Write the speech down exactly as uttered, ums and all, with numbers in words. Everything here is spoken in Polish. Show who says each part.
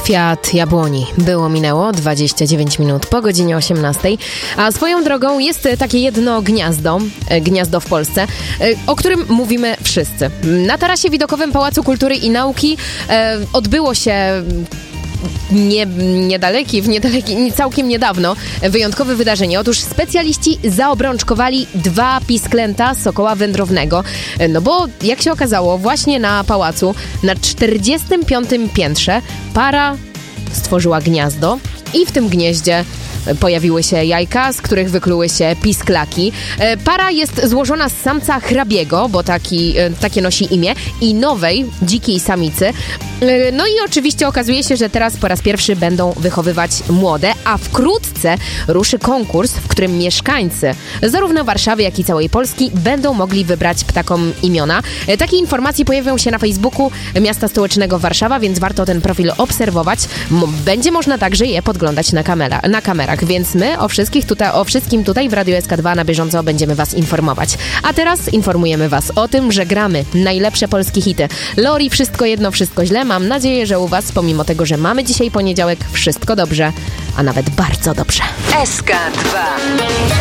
Speaker 1: Kwiat jabłoni. Było minęło dwadzieścia dziewięć minut po godzinie osiemnastej, a swoją drogą jest takie jedno gniazdo, gniazdo w Polsce, o którym mówimy wszyscy. Na tarasie widokowym Pałacu Kultury i Nauki e, odbyło się nie, niedaleki, w niedaleki, całkiem niedawno wyjątkowe wydarzenie. Otóż specjaliści zaobrączkowali dwa pisklęta sokoła wędrownego. No bo jak się okazało, właśnie na pałacu na czterdziestym piątym piętrze para stworzyła gniazdo i w tym gnieździe pojawiły się jajka, z których wykluły się pisklaki. Para jest złożona z samca hrabiego, bo taki, takie nosi imię, i nowej, dzikiej samicy. No i oczywiście okazuje się, że teraz po raz pierwszy będą wychowywać młode, a wkrótce ruszy konkurs, w którym mieszkańcy zarówno Warszawy, jak i całej Polski będą mogli wybrać ptakom imiona. Takie informacje pojawią się na Facebooku Miasta Stołecznego Warszawa, więc warto ten profil obserwować. Będzie można także je podglądać na, kamera, na kamerach, więc my o, wszystkich tutaj, o wszystkim tutaj w Radiu S K dwa na bieżąco będziemy Was informować. A teraz informujemy Was o tym, że gramy najlepsze polskie hity. Lori, Wszystko jedno, wszystko źle. Mam nadzieję, że u Was, pomimo tego, że mamy dzisiaj poniedziałek, wszystko dobrze, a nawet bardzo dobrze.
Speaker 2: S K dwa.